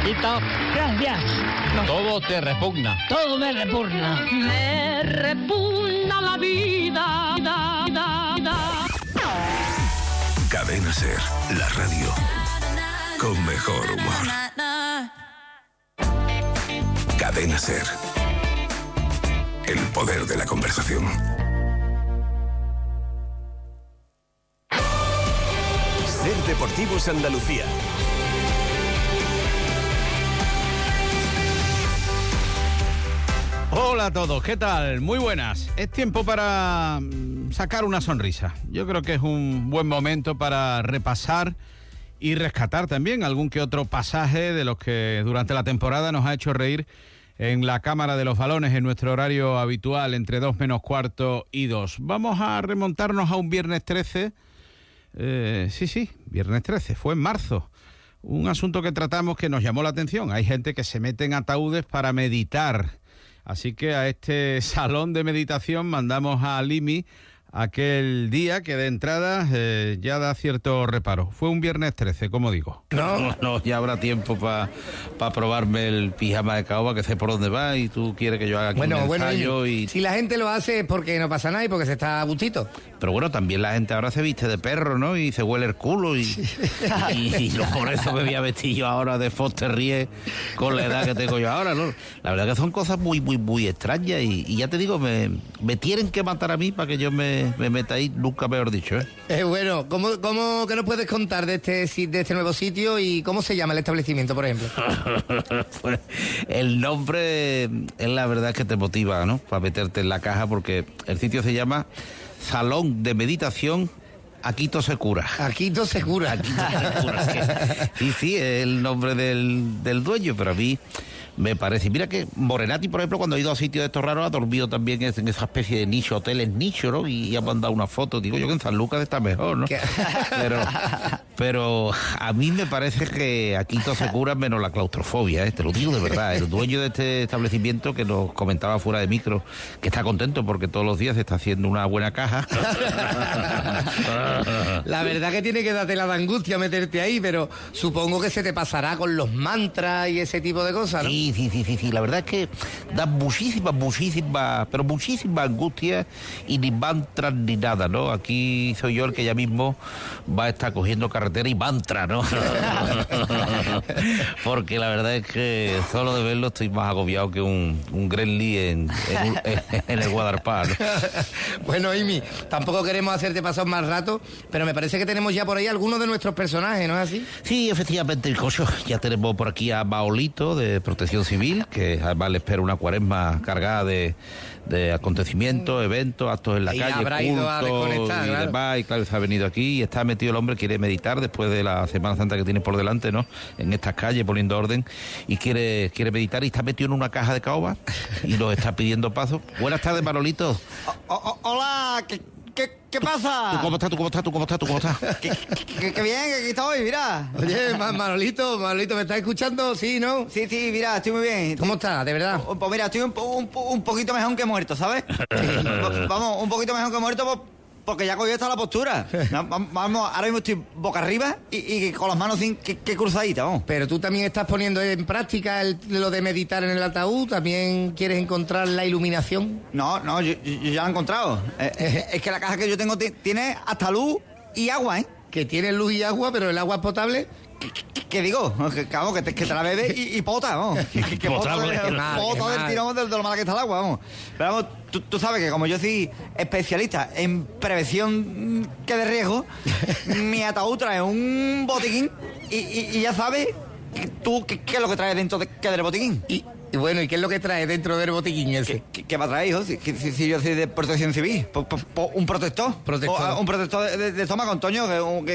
Tito, gracias. No. Todo te repugna. Todo me repugna. Me repugna la vida. Cadena Ser, la radio con mejor humor. Cadena Ser. El poder de la conversación. Ser Deportivos Andalucía. Hola a todos, ¿qué tal? Muy buenas. Es tiempo para sacar una sonrisa. Yo creo que es un buen momento para repasar y rescatar también algún que otro pasaje de los que durante la temporada nos ha hecho reír en la Cámara de los Balones en nuestro horario habitual entre 2 menos cuarto y 2. Vamos a remontarnos a un viernes 13. Viernes 13, fue en marzo. Un asunto que tratamos que nos llamó la atención. Hay gente que se mete en ataúdes para meditar. Así que a este salón de meditación mandamos a Limi aquel día que de entrada ya da cierto reparo. Fue un viernes 13, como digo. No, ya habrá tiempo para probarme el pijama de caoba, que sé por dónde va, y tú quieres que yo haga aquí un ensayo. Y si la gente lo hace es porque no pasa nada y porque se está a gustito. Pero bueno, también la gente ahora se viste de perro, ¿no? Y se huele el culo y no por eso me voy a vestir yo ahora de Foster Ries con la edad que tengo yo ahora, ¿no? La verdad que son cosas muy, muy, muy extrañas y ya te digo, me tienen que matar a mí para que yo me meta ahí, nunca mejor dicho, ¿eh? Bueno, ¿cómo que nos puedes contar de este nuevo sitio y cómo se llama el establecimiento, por ejemplo? Pues el nombre es la verdad que te motiva, ¿no? Para meterte en la caja, porque el sitio se llama Salón de Meditación Aquito se cura. Aquito se cura. Sí, es el nombre del dueño, pero a mí me parece. Mira que Morenati, por ejemplo, cuando ha ido a sitios de estos raros, ha dormido también en esa especie de nicho, hoteles nicho, ¿no? Y ha mandado una foto. Digo yo que en San Lucas está mejor, ¿no? Pero a mí me parece que aquí todo se cura menos la claustrofobia, ¿eh? Te lo digo de verdad. El dueño de este establecimiento, que nos comentaba fuera de micro, que está contento porque todos los días se está haciendo una buena caja. La verdad que tiene que darte la de angustia meterte ahí, pero supongo que se te pasará con los mantras y ese tipo de cosas, ¿no? Sí. La verdad es que da muchísimas angustias y ni mantras ni nada, ¿no? Aquí soy yo el que ya mismo va a estar cogiendo carretera y mantra, ¿no? Porque la verdad es que solo de verlo estoy más agobiado que un Grenly en el Guadalpar, ¿no? Bueno, Amy, tampoco queremos hacerte pasar más rato, pero me parece que tenemos ya por ahí algunos de nuestros personajes, ¿no es así? Sí, efectivamente, Cocho. Ya tenemos por aquí a Maolito, de Protección Civil, que además le espera una cuaresma cargada de acontecimientos, eventos, actos en la calle, habrá ido a desconectar, y demás, y claro, se ha venido aquí y está metido el hombre, quiere meditar después de la Semana Santa que tiene por delante, ¿no? En estas calles, poniendo orden, y quiere meditar y está metido en una caja de caoba y nos está pidiendo paso. Buenas tardes, Manolito. Hola, ¿qué pasa? ¿Tú cómo estás? Qué bien, que aquí estoy, mira. Oye, Manolito, ¿me estás escuchando? ¿Sí, no? Sí, mira, estoy muy bien. ¿Cómo estás, de verdad? Pues mira, estoy un poquito mejor que muerto, ¿sabes? Vamos, un poquito mejor que muerto porque ya cogió esta la postura. Vamos, ahora mismo estoy boca arriba y con las manos que cruzaditas, vamos. Pero tú también estás poniendo en práctica lo de meditar en el ataúd, ¿también quieres encontrar la iluminación? No, yo ya lo he encontrado. Es que la caja que yo tengo tiene hasta luz y agua, ¿eh? Que tiene luz y agua, pero el agua es potable. ¿Qué digo? Que te la bebes y pota, vamos. Que pota del tirón de lo mala que está el agua, vamos. Pero vamos, tú sabes que como yo soy especialista en prevención que de riesgo, mi ataúd trae un botiquín y ya sabes tú qué es lo que trae dentro del botiquín. Y bueno, ¿y qué es lo que trae dentro del botiquín ese? ¿Qué va a traer, hijo? Si yo soy de Protección Civil, un protector. Un protector de estómago, Antonio,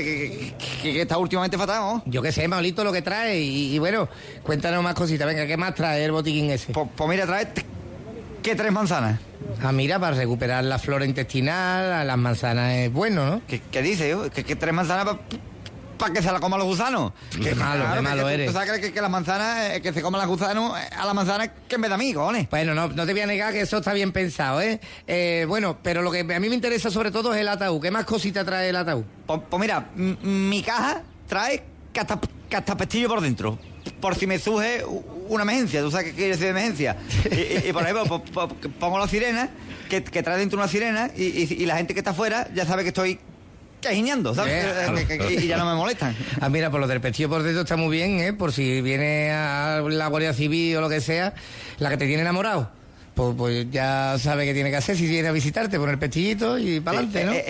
que está últimamente fatal, ¿no? Yo qué sé, Maulito, lo que trae. Y bueno, cuéntanos más cositas. Venga, ¿qué más trae el botiquín ese? Pues mira, trae ¿qué 3 manzanas? Ah, mira, para recuperar la flora intestinal, a las manzanas es bueno, ¿no? ¿Qué dice, hijo? ¿Que 3 manzanas para que se la coman los gusanos? Qué malo eres. ¿Tú sabes que las manzanas, que se coman los gusanos a las manzanas que en vez de a mí, cojones? Bueno, no te voy a negar que eso está bien pensado, ¿eh? Bueno, pero lo que a mí me interesa sobre todo es el ataúd. ¿Qué más cosita trae el ataúd? Pues mira, mi caja trae hasta pestillo por dentro. por si me surge una emergencia. ¿Tú sabes qué quiere decir emergencia? Y por ejemplo, pongo la sirena, que trae dentro una sirena, y la gente que está afuera ya sabe que estoy cajineando, ¿sabes? Y ya no me molestan. Mira, por lo del pestillo por dentro está muy bien, por si viene a la Guardia Civil o lo que sea, la que te tiene enamorado. Pues ya sabe qué tiene que hacer si viene a visitarte, poner el pestillito y para adelante, ¿no?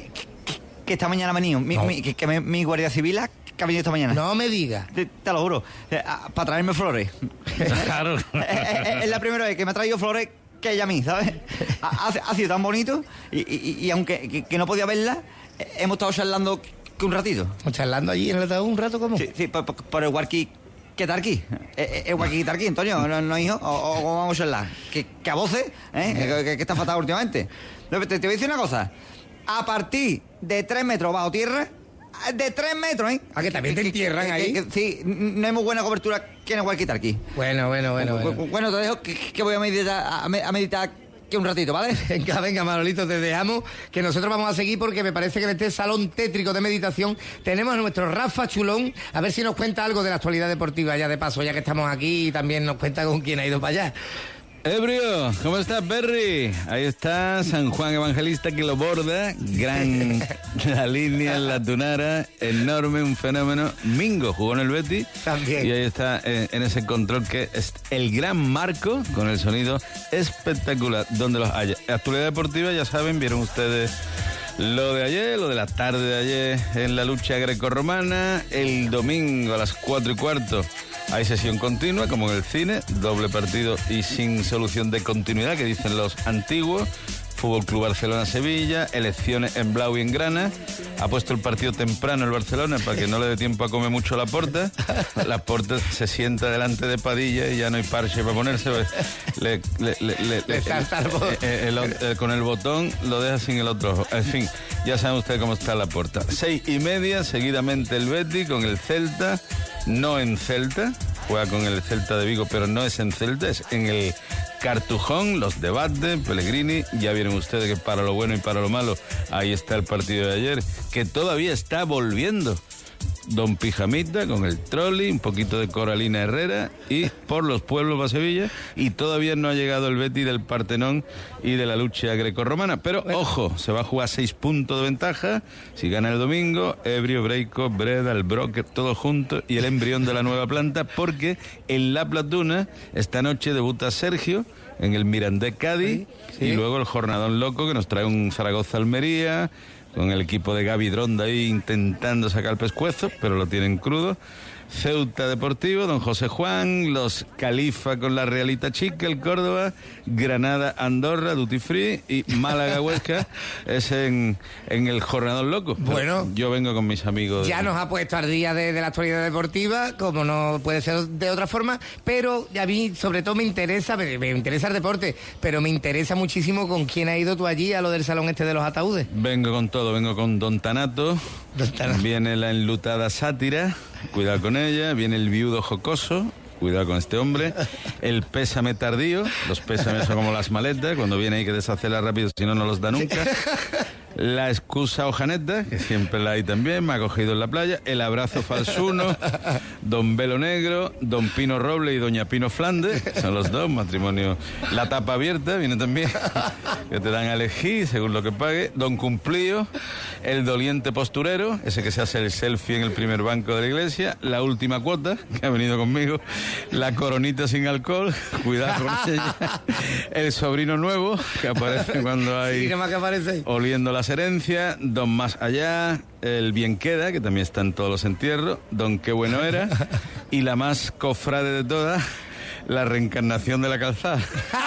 Que esta mañana ha venido, mi Guardia Civil que ha venido esta mañana. No me digas. Te lo juro, para traerme flores. Claro. Es la primera vez que me ha traído flores que ella a mí, ¿sabes? Ha sido tan bonito y aunque que no podía verla, hemos estado charlando un ratito. ¿Charlando allí en el ataúd un rato cómo? Sí, por el walkie. ¿Qué tal aquí? ¿El walkie aquí, Antonio? ¿No, hijo? ¿O vamos a charlar? Que a voces, que está fatal últimamente. Te voy a decir una cosa. A partir de 3 metros bajo tierra, de 3 metros, ¿eh? ¿A que también te entierran ahí? Sí, no hay muy buena cobertura que en el walkie aquí. Bueno. Bueno, te dejo que voy a meditar que un ratito, ¿vale? Venga, Manolito, te dejamos, que nosotros vamos a seguir porque me parece que en este salón tétrico de meditación tenemos a nuestro Rafa Chulón, a ver si nos cuenta algo de la actualidad deportiva ya de paso, ya que estamos aquí, y también nos cuenta con quién ha ido para allá. Ebrio, ¿cómo estás, Perry? Ahí está San Juan Evangelista que lo borda, gran la línea en la tunara, enorme, un fenómeno. Mingo jugó en el Betis también. Y ahí está en ese control que es el gran Marco con el sonido espectacular donde los haya. Actualidad deportiva, ya saben, vieron ustedes lo de ayer, lo de la tarde de ayer en la lucha grecorromana. El domingo a las 4:15 hay sesión continua, como en el cine, doble partido y sin solución de continuidad, que dicen los antiguos. Fútbol Club Barcelona-Sevilla, elecciones en Blau y en Grana. Ha puesto el partido temprano el Barcelona para que no le dé tiempo a comer mucho Laporta. Laporta se sienta delante de Padilla y ya no hay parche para ponerse. Con el botón lo deja sin el otro ojo. En fin, ya saben ustedes cómo está Laporta. 6:30, seguidamente el Betis con el Celta, no en Celta. Juega con el Celta de Vigo, pero no es en Celta, es en el Cartujón, los debates, Pellegrini. Ya vieron ustedes que para lo bueno y para lo malo, ahí está el partido de ayer, que todavía está volviendo. Don Pijamita con el trolley, un poquito de Coralina Herrera y por los pueblos va a Sevilla, y todavía no ha llegado el Betis del Partenón y de la lucha grecorromana. Pero ojo, se va a jugar 6 puntos de ventaja si gana el domingo. Ebrio, Breico, Breda, el Broque, todo junto, y el embrión de la nueva planta, porque en La Platuna esta noche debuta Sergio en el Mirandés Cádiz, y luego el jornadón loco que nos trae un Zaragoza-Almería, con el equipo de Gaby Dronda ahí intentando sacar el pescuezo, pero lo tienen crudo. Ceuta Deportivo, Don José Juan, los Califa con la Realita Chica, el Córdoba, Granada, Andorra, Duty Free, y Málaga Huesca es en el jornador loco. Bueno, yo vengo con mis amigos. Ya nos ha puesto al día de la actualidad deportiva, como no puede ser de otra forma, pero a mí sobre todo me interesa el deporte, pero me interesa muchísimo con quién ha ido tú allí a lo del salón este de los ataúdes. Vengo con todo, vengo con Don Tanato. Viene la enlutada Sátira, cuidado con ella. Viene el viudo jocoso, cuidado con este hombre. El pésame tardío, los pésames son como las maletas, cuando viene hay que deshacerlas rápido, si no, no los da nunca. La excusa hojaneta, que siempre la hay también, me ha cogido en la playa. El abrazo falsuno, Don Velo Negro, Don Pino Roble y Doña Pino Flandes, son los dos, matrimonio. La tapa abierta viene también, que te dan a elegir según lo que pague. Don Cumplío, el doliente posturero, ese que se hace el selfie en el primer banco de la iglesia. La última cuota, que ha venido conmigo. La coronita sin alcohol, cuidado con ella. El sobrino nuevo, que aparece cuando hay... Sí, que aparece. Oliendo las herencias. Don Más Allá, el Bien Queda, que también está en todos los entierros. Don Qué Bueno Era. Y la más cofrade de todas, la reencarnación de la calzada.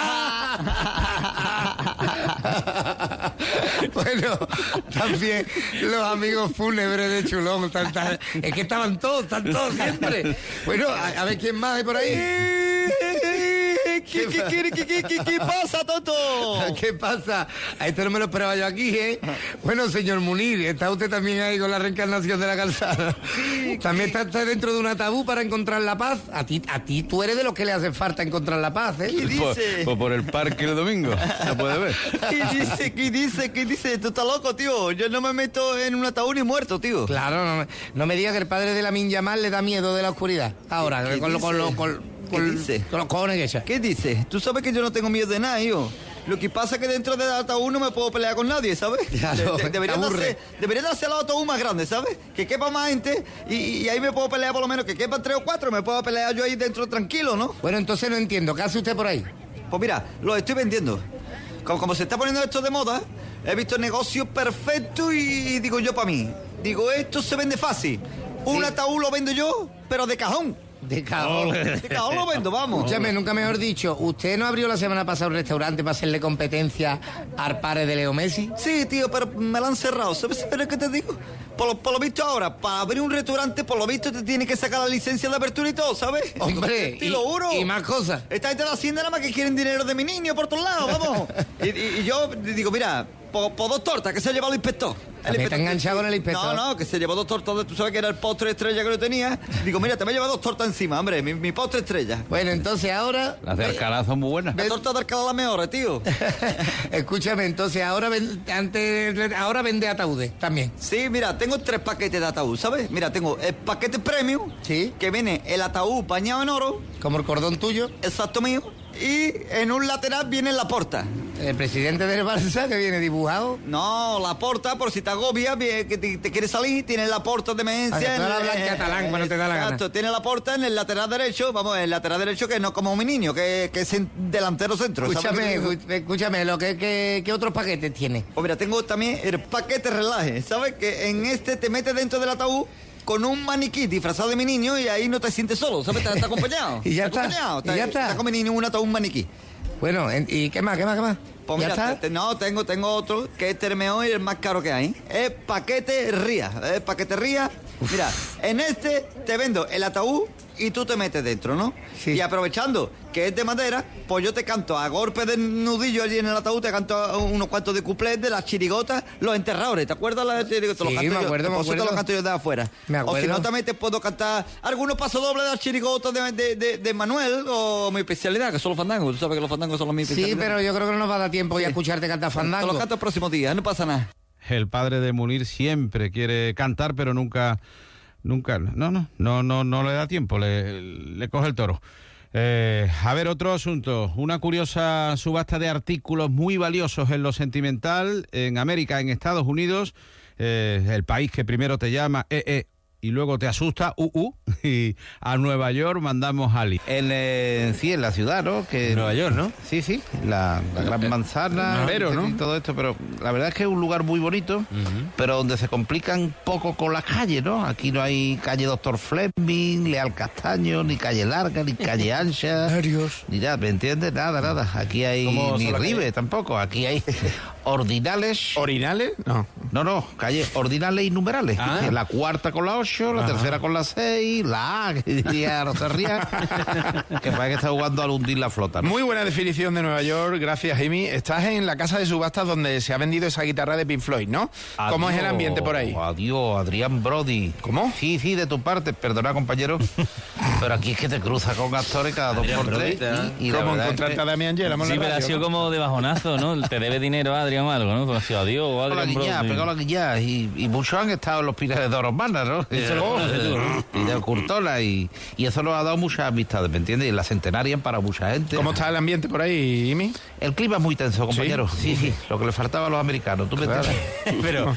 Bueno, también los amigos fúnebres de Chulón, es que están todos siempre. Bueno, a ver quién más hay por ahí. ¿Qué pasa, Toto? ¿Qué pasa? A esto no me lo esperaba yo aquí, ¿eh? Bueno, señor Munir, ¿está usted también ahí con la reencarnación de la calzada? Sí, ¿también está dentro de un ataúd para encontrar la paz? A ti tú eres de los que le hace falta encontrar la paz, ¿eh? ¿Qué dice? Pues por el parque el domingo, se puede ver. ¿Qué dice? Tú estás loco, tío. Yo no me meto en un ataúd ni muerto, tío. Claro, no me digas que el padre de Lamine Yamal le da miedo de la oscuridad. Ahora, con los cojones que echa. ¿Qué dice? Tú sabes que yo no tengo miedo de nada, yo. Lo que pasa es que dentro del ataúd no me puedo pelear con nadie, ¿sabes? Claro, deberían de hacer los ataúd más grandes, ¿sabes? Que quepa más gente y ahí me puedo pelear por lo menos, que quepan 3 o 4, me puedo pelear yo ahí dentro tranquilo, ¿no? Bueno, entonces no entiendo. ¿Qué hace usted por ahí? Pues mira, lo estoy vendiendo. Como se está poniendo esto de moda, he visto negocios perfectos y digo yo para mí. Digo, esto se vende fácil. Un ataúd lo vendo yo, pero de cajón. De cajón. De cajón lo vendo, vamos. Escúchame, nunca mejor dicho, ¿usted no abrió la semana pasada un restaurante para hacerle competencia al padre de Leo Messi? Sí, tío, pero me lo han cerrado. ¿Sabes qué te digo? Por lo visto ahora, para abrir un restaurante, por lo visto te tiene que sacar la licencia de apertura y todo, ¿sabes? Hombre, te lo juro. Y más cosas. Esta gente de la hacienda nada más que quieren dinero de mi niño por todos lados, vamos. y yo digo, mira, por 2 tortas que se ha llevado el inspector. ¿Me está enganchado con el inspector? No, que se llevó 2 tortas. Tú sabes que era el postre estrella que yo tenía. Digo, mira, te me ha llevado 2 tortas encima, hombre. Mi postre estrella. Bueno, entonces ahora... Las de Alcalá son muy buenas. La torta de Alcalá la mejor, tío. Escúchame, entonces ahora vende ataúdes también. Sí, mira, tengo 3 paquetes de ataúd, ¿sabes? Mira, tengo el paquete premium. Sí. Que viene el ataúd bañado en oro. Como el cordón tuyo. Exacto mío. Y en un lateral viene la porta. El presidente del Barça que viene dibujado. No, la porta, por si te agobia, que te quieres salir, tiene la porta de emergencia. Tú hablas catalán cuando te da la gana. Exacto, tiene la porta en el lateral derecho, vamos, el lateral derecho que no como mi niño, que es delantero centro. Escúchame, ¿qué otros paquetes tiene? Pues mira, tengo también el paquete relaje, ¿sabes? Que en este te metes dentro del ataúd con un maniquí disfrazado de mi niño y ahí no te sientes solo, ¿sabes? Está acompañado. Y ya está. Está con mi niño un ataúd, un maniquí. Bueno, ¿y qué más? Pues mira, tengo otro que es el mejor y el más caro que hay. Es paquete Ría. Mira, en este te vendo el ataúd y tú te metes dentro, ¿no? Sí. Y aprovechando que es de madera, pues yo te canto a golpe de nudillo allí en el ataúd, te canto unos cuantos de cuplés de las chirigotas, los enterradores. ¿Te acuerdas las chirigotas? Sí, me acuerdo. Te los canto yo de afuera. Me acuerdo. O si no, también te puedo cantar algunos pasodobles de las chirigotas de Manuel o mi especialidad, que son los fandangos. Tú sabes que los fandangos son mi especialidad. Sí, pero yo creo que no nos va a dar tiempo ya a escucharte cantar fandango. Te los canto el próximo día, no pasa nada. El padre de Munir siempre quiere cantar, pero nunca no le da tiempo, le coge el toro. A ver, otro asunto. Una curiosa subasta de artículos muy valiosos en lo sentimental en América, en Estados Unidos, el país que primero te llama y luego te asusta, y a Nueva York mandamos a Ali. En la ciudad, ¿no? Que Nueva York, ¿no? Sí, la gran manzana, pero, ¿no? Y todo esto, pero la verdad es que es un lugar muy bonito, pero donde se complican poco con las calles, ¿no? Aquí no hay calle Doctor Fleming, Leal Castaño, ni calle larga, ni calle ancha, ni nada, ¿me entiendes? Nada. Aquí hay ni Ribe tampoco, aquí hay ordinales. ¿Orinales? No, calles ordinales y numerales. La cuarta con la 8, la tercera con la 6, la A, que diría Roserría, que parece que está jugando al hundir la flota, ¿no? Muy buena definición de Nueva York, gracias, Jimmy. Estás en la casa de subastas donde se ha vendido esa guitarra de Pink Floyd, ¿no? ¿Cómo es el ambiente por ahí? Adiós, Adrián Brody. ¿Cómo? Sí, de tu parte, perdona, compañero, pero aquí es que te cruza con actores cada 2 por 3. Y ¿cómo encontrarte a Damián Yela? Sí, pero ha sido como de bajonazo, ¿no? Te debe dinero a Adrián o algo, ¿no? Pues ha sido adiós, Adrián Brody. Pegado la guilla, y muchos han estado en los Pilares de Oromana, ¿no? Y de Curtola, y eso nos ha dado muchas amistades, ¿me entiendes? Y la centenaria para mucha gente. ¿Cómo está el ambiente por ahí, Jimmy? El clima es muy tenso, compañero. Sí, lo que le faltaba a los americanos, ¿tú me entiendes? Pero,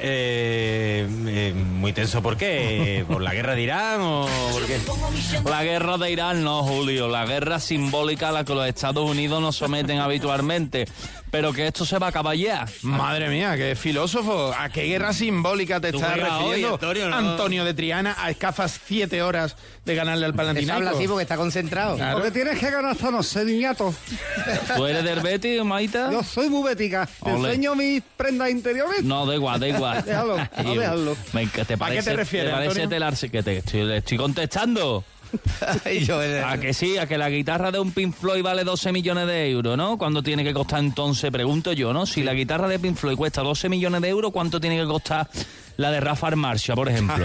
muy tenso, ¿por qué? ¿Por la guerra de Irán o por qué? La guerra de Irán no, Julio, la guerra simbólica a la que los Estados Unidos nos someten habitualmente. Pero que esto se va a acabar ya. Madre mía, qué filósofo. ¿A qué guerra simbólica te estás refiriendo, hoy, Antonio de Triana, a escasas 7 horas de ganarle al Panathinaikos? Habla así porque está concentrado. Claro. Porque tienes que ganar esta noche, niñato. ¿Tú eres del Betis, Maita? Yo soy muy bética. ¿Te enseño mis prendas interiores? No, da igual. Déjalo. ¿A qué te refieres, ¿te parece telar que te estoy contestando? A que sí, a que la guitarra de un Pink Floyd vale 12 millones de euros, ¿no? ¿Cuánto tiene que costar entonces? Pregunto yo, ¿no? Si la guitarra de Pink Floyd cuesta 12 millones de euros, ¿cuánto tiene que costar la de Rafael Marcia, por ejemplo?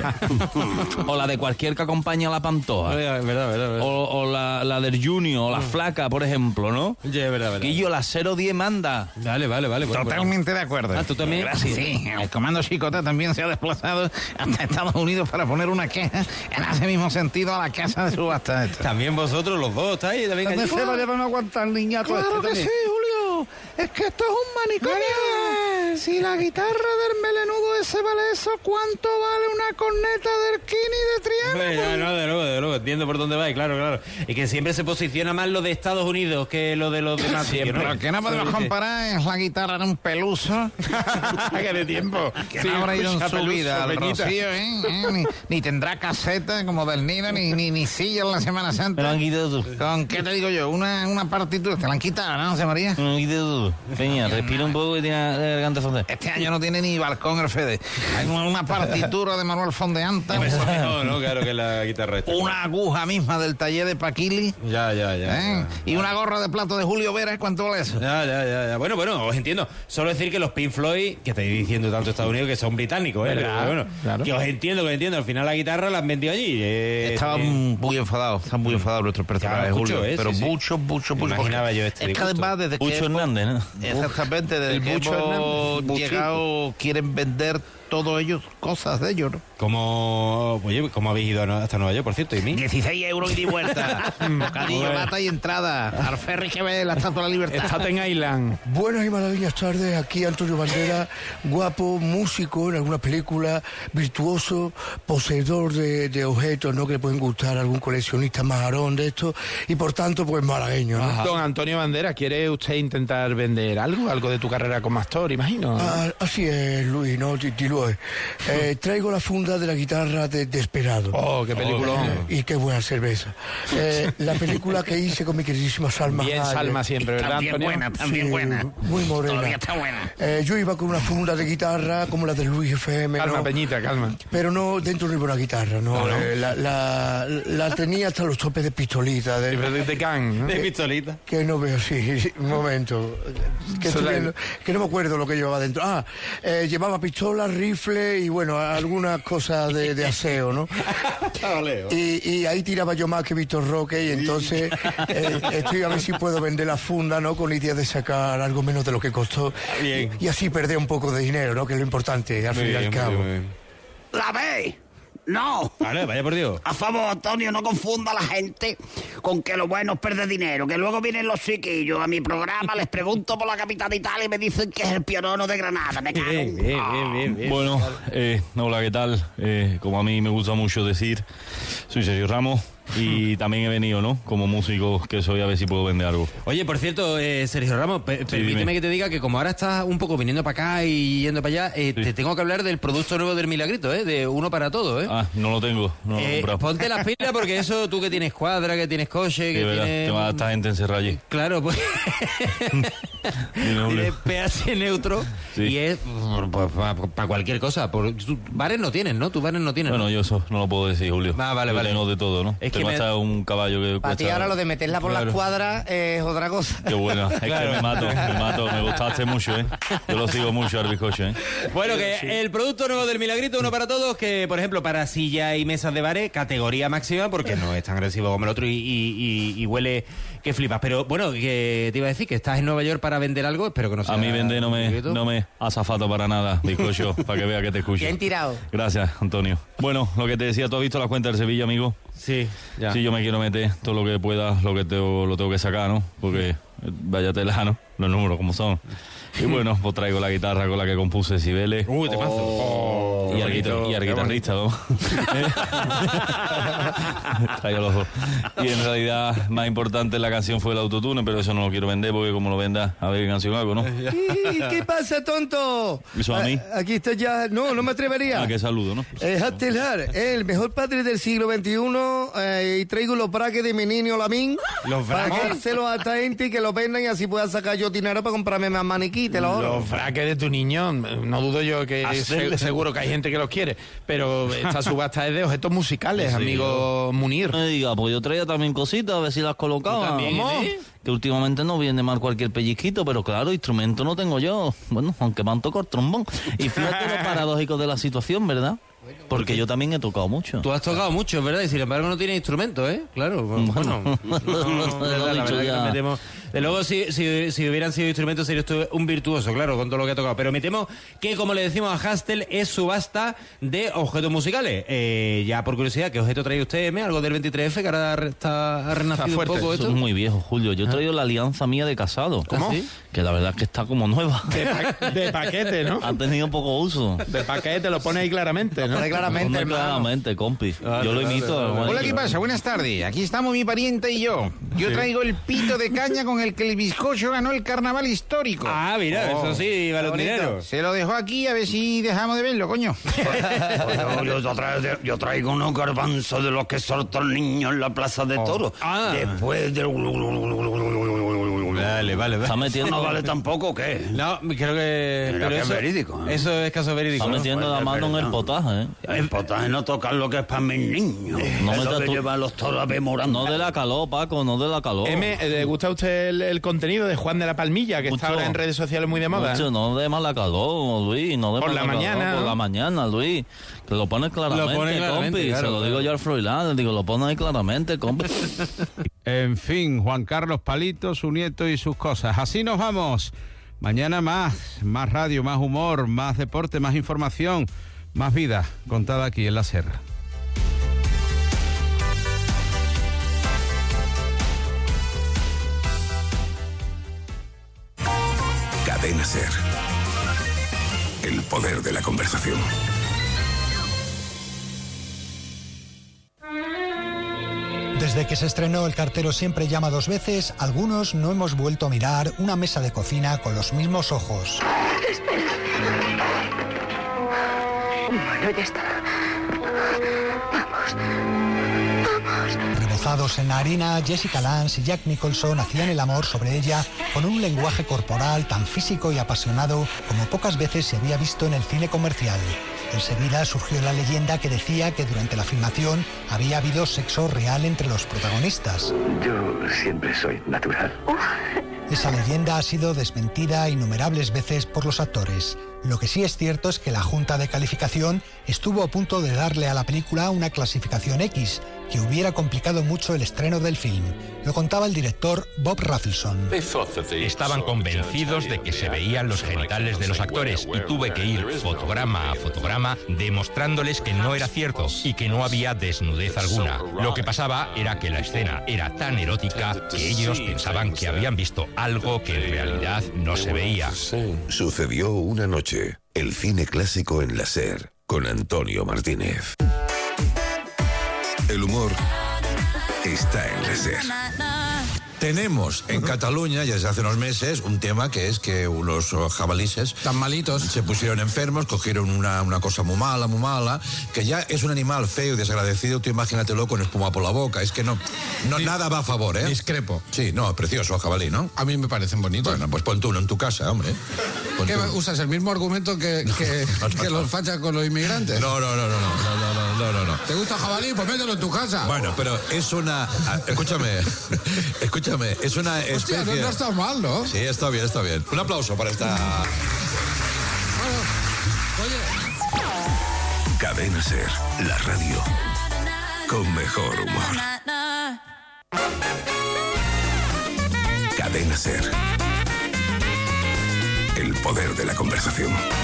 O la de cualquier que acompañe a la Pantoja. Verdad. O la del Junior, o la Flaca, por ejemplo, ¿no? Ya, verdad. Guillo, la 010 manda. Vale. Totalmente de acuerdo. ¿Tú también? Gracias. Sí, el comando Chicota también se ha desplazado hasta Estados Unidos para poner una queja en ese mismo sentido a la casa de subasta. También vosotros, los dos, ¿estáis? ¿Dónde se va a aguantar el niñato Claro que también? sí, Julio. Es que esto es un manicomio. Si la guitarra del melenudo ese vale eso, ¿cuánto vale una corneta del Kini de Triana? No, de luego, entiendo por dónde vais, claro. Y que siempre se posiciona más lo de Estados Unidos que lo de los demás. Siempre. Lo que no podemos comparar es la guitarra de un peluso. Que de tiempo. Que no habrá ido en su vida al Rocío, ni tendrá caseta como del Nino, ni silla en la Semana Santa. Me lo han quitado tú. ¿Con qué te digo yo? Una partitura. Te la han quitado, ¿no, José María? Me lo han quitado tú. Peña, respira un poco y tiene la garganta fonda. Este año no tiene ni balcón el Fede. Hay una partitura de Manuel Fondeanta. No, claro que la guitarra esta. Una aguja misma del taller de Paquili. Ya. Y una gorra de plato de Julio Vera. ¿Cuánto vale eso? Ya. Bueno, os entiendo. Solo decir que los Pink Floyd, que estáis diciendo tanto Estados Unidos, que son británicos, pero bueno, claro. que os entiendo. Al final la guitarra la han vendido allí. Estaban muy enfadados. Están muy enfadados nuestros personajes, Julio. Pero mucho. Imaginaba yo este Es que además desde que... Bucho Hernández, ¿no? Exactamente, desde que hemos llegado, quieren vender todos ellos cosas de ellos, ¿no? ¿Cómo habéis ido hasta Nueva York, por cierto? ¿Y mí? 16 euros ida y vuelta. Bocadillo, lata y entrada. Al ferry que ve la Estatua de la Libertad. Staten Island. Buenas y maravillosas tardes. Aquí Antonio Bandera, guapo, músico en alguna película, virtuoso, poseedor de objetos, ¿no? Que le pueden gustar a algún coleccionista majarón de esto. Y por tanto, pues malagueño, ¿no? Don Antonio Bandera, ¿quiere usted intentar vender algo? Algo de tu carrera como actor, imagino. Así es, Luis, ¿no? Tilo es. Traigo la funda de la guitarra de Desperado. Oh, qué película. Y qué buena cerveza. La película que hice con mi queridísima Salma. Bien Hayek. Salma siempre, ¿verdad, Antonio? También buena. Muy morena. Todavía está buena. Yo iba con una funda de guitarra como la de Luis FM. Calma, ¿no? Peñita, calma. Pero no, dentro no iba una guitarra, ¿no? La tenía hasta los topes de pistolita. De can, ¿no? De pistolita. Que no veo, sí, un momento. Que no me acuerdo lo que llevaba dentro. Llevaba pistola, rifle y bueno, algunas cosas de aseo, ¿no? Y ahí tiraba yo más que Víctor Roque y entonces estoy a ver si puedo vender la funda, ¿no? Con idea de sacar algo menos de lo que costó. Bien. Y así perder un poco de dinero, ¿no? Que es lo importante, al fin y al cabo. ¿La veis? No. Vale, vaya por Dios. A favor, Antonio, no confunda a la gente con que lo bueno es perder dinero, que luego vienen los chiquillos a mi programa, les pregunto por la capital de Italia y me dicen que es el Pionono de Granada. Me cago. Bien. Bueno, hola, ¿qué tal? Como a mí me gusta mucho decir, soy Sergio Ramos y también he venido, ¿no? Como músico que soy, a ver si puedo vender algo. Oye, por cierto, Sergio Ramos, permíteme dime. que te diga que como ahora estás un poco viniendo para acá y yendo para allá, te tengo que hablar del producto nuevo del Milagrito, de uno para todo, ¿eh? Ah, no lo tengo, no lo he comprado. Ponte las pilas porque eso, tú que tienes cuadra, que tienes coche, que verdad, tienes... te va a esta gente encerrada allí. Claro, pues... Tiene pH neutro y es pues, para cualquier cosa. Bares no tienes, ¿no? Tus bares no tienes. Bueno, yo eso no lo puedo decir, Julio. Vale. Tengo de todo, ¿no? Es tengo que hasta un caballo que Para ti cuesta... ahora lo de meterla por las cuadras es otra cosa. Qué bueno, es que me mato. Me gustaste mucho, ¿eh? Yo lo sigo mucho al bizcocho, ¿eh? Bueno, que el producto nuevo del Milagrito, uno para todos, que por ejemplo para silla y mesas de bares, categoría máxima, porque no es tan agresivo como el otro y huele que flipas. Pero bueno, que te iba a decir que estás en Nueva York para vender algo, espero que no sea... A mí vender no me azafato para nada, bizcocho, para que vea que te escucho. Bien tirado. Gracias, Antonio. Bueno, lo que te decía, ¿tú has visto la cuenta del Sevilla, amigo? Sí, ya. Sí, yo me quiero meter todo lo que pueda, lo tengo que sacar, ¿no? Porque vaya tela, ¿no? Los números como son. Y bueno, pues traigo la guitarra con la que compuse Cibeles. Te paso. Y al guitarrista, ¿no? Traigo los dos. Y en realidad, más importante la canción fue el autotune, pero eso no lo quiero vender porque como lo venda, a ver qué canción hago, ¿no? ¿Qué pasa, tonto? ¿Eso a mí? Aquí está ya... No me atrevería. Ah, qué saludo, ¿no? Hattelar, el mejor padre del siglo XXI, y traigo los braques de mi niño Lamín para dárselos a esta gente y que los vendan y así pueda sacar yo dinero para comprarme más maniquí, te lo oro. Los braques de tu niño, no dudo yo que seguro que hay gente gente que los quiere, pero esta subasta es de objetos musicales, sí, amigo Munir. Me diga, pues yo traía también cositas, a ver si las colocaba. ¿También? Que últimamente no viene mal cualquier pellizquito, pero claro, instrumento no tengo yo. Bueno, aunque me han tocado el trombón. Y fíjate lo paradójico de la situación, ¿verdad? Porque yo también he tocado mucho. Tú has tocado mucho, ¿verdad? Y sin embargo no tienes instrumento, ¿eh? Claro, bueno. La verdad que nos metemos... De luego, si hubieran sido instrumentos, sería un virtuoso, claro, con todo lo que ha tocado. Pero me temo que, como le decimos a Hastel, es subasta de objetos musicales. Ya por curiosidad, ¿qué objeto trae usted, M? ¿Algo del 23F, que ahora ha renacido un poco esto? Eso es muy viejo, Julio. Yo he traído la alianza mía de casado. ¿Cómo? ¿Sí? Que la verdad es que está como nueva. De paquete, ¿no? Ha tenido poco uso. De paquete, lo pone ahí claramente, ¿no? Lo pone claramente, hermano. Claramente, compi. Yo lo imito. Hola, ¿qué pasa? Buenas tardes. Aquí estamos mi pariente y yo. Yo traigo el pito de caña con el que el bizcocho ganó el carnaval histórico. Ah, mira, eso sí, vale un dinero. Se lo dejó aquí, a ver si dejamos de verlo, coño. Yo traigo unos garbanzos de los que soltó el niño en la plaza de toros. Después de... Vale. ¿Está metiendo? ¿No vale tampoco o qué? No, creo que... Mira, que es verídico, ¿eh? Eso es caso verídico. Está metiendo la mano en el potaje, ¿eh? El potaje no toca lo que es para mis niños. No es me lo que lleva a los toros a ver morando. No de la calor, Paco, no de la calor. ¿Le gusta a usted el contenido de Juan de la Palmilla, que está ahora en redes sociales muy de moda? Mucho, no de mala calor, Luis. No de por mala la calor, mañana, por ¿no? la mañana, Luis. Que lo pone claramente, compi. Claro, se lo digo yo al Froilán, le digo, lo pone ahí claramente, compi. En fin, Juan Carlos Palito, su nieto y sus cosas. Así nos vamos. Mañana más radio, más humor, más deporte, más información, más vida contada aquí en la SER. Cadena SER. El poder de la conversación. Desde que se estrenó El cartero siempre llama dos veces, algunos no hemos vuelto a mirar una mesa de cocina con los mismos ojos. Espera. Bueno, ya está. Vamos. Rebozados en la harina, Jessica Lange y Jack Nicholson hacían el amor sobre ella con un lenguaje corporal tan físico y apasionado como pocas veces se había visto en el cine comercial. Enseguida surgió la leyenda que decía que durante la filmación había habido sexo real entre los protagonistas. Yo siempre soy natural. Esa leyenda ha sido desmentida innumerables veces por los actores. Lo que sí es cierto es que la Junta de Calificación estuvo a punto de darle a la película una clasificación X, que hubiera complicado mucho el estreno del film. Lo contaba el director Bob Rafelson. Estaban convencidos de que se veían los genitales de los actores y tuve que ir fotograma a fotograma demostrándoles que no era cierto y que no había desnudez alguna. Lo que pasaba era que la escena era tan erótica que ellos pensaban que habían visto algo que en realidad no se veía. Sucedió una noche. El cine clásico en la SER con Antonio Martínez. El humor está en la SER. Tenemos en Cataluña, ya desde hace unos meses, un tema que es que unos jabalíes tan malitos se pusieron enfermos, cogieron una cosa muy mala, que ya es un animal feo y desagradecido. Tú imagínatelo con espuma por la boca. Es que no nada va a favor, ¿eh? Discrepo. Sí, no, precioso el jabalí, ¿no? A mí me parecen bonitos. Bueno, pues pon tú uno en tu casa, hombre. ¿Qué usas? ¿El mismo argumento que los fachas con los inmigrantes? No. ¿Te gusta el jabalí? Pues mételo en tu casa. Bueno, pero es una... Escúchame, es una especie... Hostia, no está mal, ¿no? Sí, está bien. Un aplauso para esta... Oye... Cadena SER, la radio con mejor humor. Cadena SER. El poder de la conversación.